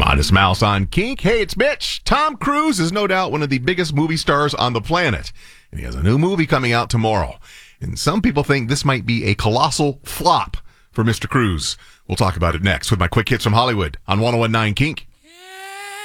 Modest Mouse on Kink. Hey, it's Mitch. Tom Cruise is no doubt one of the biggest movie stars on the planet, and he has a new movie coming out tomorrow. And some people think this might be a colossal flop for Mr. Cruise. We'll talk about it next with my quick hits from Hollywood on 101.9 Kink.